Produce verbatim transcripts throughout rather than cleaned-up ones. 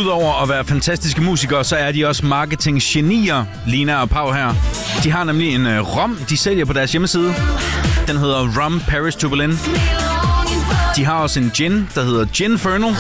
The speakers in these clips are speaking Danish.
Udover at være fantastiske musikere, så er de også marketinggenier, Lina og Pau her. De har nemlig en uh, rom, de sælger på deres hjemmeside. Den hedder Rum Paris to Berlin. De har også en gin, der hedder Ginfernal.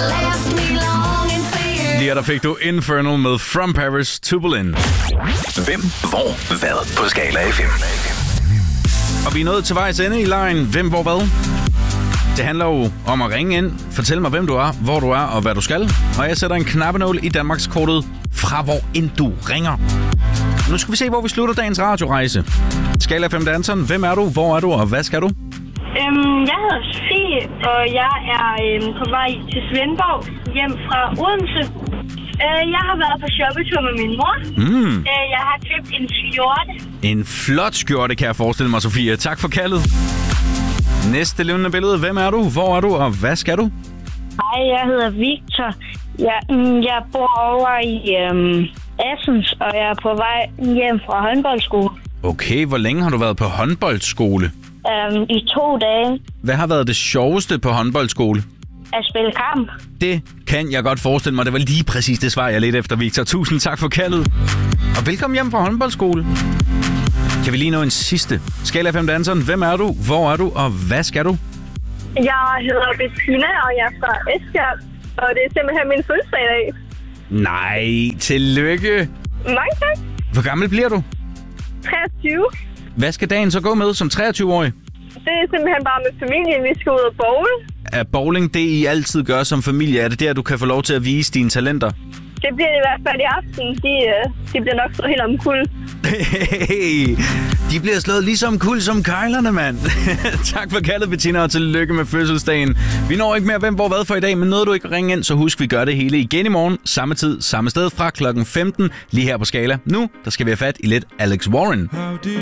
Lige der fik du Infernal med From Paris to Berlin. Hvem, hvor, hvad på Skala F M. Og vi er nået til vejs ende i lejen. Hvem, hvor, hvad? Det handler jo om at ringe ind. Fortæl mig, hvem du er, hvor du er og hvad du skal. Og jeg sætter en knappenål i Danmarkskortet fra hvor end du ringer. Nu skal vi se, hvor vi slutter dagens radiorejse. Skala F M danseren. Hvem er du, hvor er du og hvad skal du? Øhm, jeg hedder Sofie, og jeg er øhm, på vej til Svendborg hjem fra Odense. Øh, jeg har været på shoppetur med min mor. Mm. Øh, jeg har købt en skjorte. En flot skjorte, kan jeg forestille mig, Sofie. Tak for kaldet. Næste levende billede. Hvem er du, hvor er du og hvad skal du? Hej, jeg hedder Victor. Jeg, jeg bor over i øhm, Assens, og jeg er på vej hjem fra håndboldskole. Okay, hvor længe har du været på håndboldskole? Øhm, I to dage. Hvad har været det sjoveste på håndboldskole? At spille kamp. Det kan jeg godt forestille mig. Det var lige præcis det svar, jeg ledte efter, Victor. Tusind tak for kaldet. Og velkommen hjem fra håndboldskole. Kan vi lige nå en sidste? Skala F M danseren. Hvem er du? Hvor er du? Og hvad skal du? Jeg hedder Bettina, og jeg er fra Esbjerg. Og det er simpelthen min fødselsdag i dag. Nej, tillykke. Mange tak. Hvor gammel bliver du? treogtyve. Hvad skal dagen så gå med som treogtyve-årig? Det er simpelthen bare med familien. Vi skal ud og bowle. Er bowling det, I altid gør som familie? Er det der, du kan få lov til at vise dine talenter? Det bliver det i hvert fald i aften. De, de bliver nok slået helt omkuld. Hey, de bliver slået lige som kul som kejlerne, mand. Tak for kaldet, Bettina, og tillykke med fødselsdagen. Vi når ikke mere hvem, hvor, hvad for i dag, men nåede du ikke at ringe ind, så husk, vi gør det hele igen i morgen. Samme tid, samme sted fra klokken femten, lige her på Skala. Nu, der skal vi have fat i lidt Alex Warren.